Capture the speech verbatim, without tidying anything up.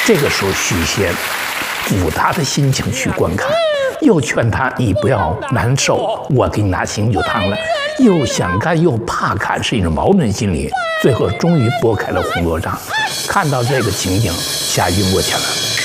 这个时候，许仙复杂的心情去观看，又劝他你不要难受，我给你拿醒酒汤了。又想看又怕看，是一种矛盾心理。最后终于拨开了红罗帐，看到这个情景，吓晕过去了。